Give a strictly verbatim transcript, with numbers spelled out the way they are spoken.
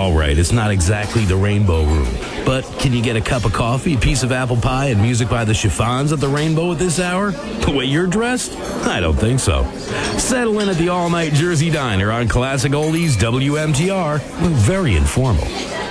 All right, it's not exactly the Rainbow Room, but can you get a cup of coffee, a piece of apple pie, and music by the Chiffons at the Rainbow at this hour? The way you're dressed? I don't think so. Settle in at the all-night Jersey Diner on Classic Oldies W M T R. We're very informal.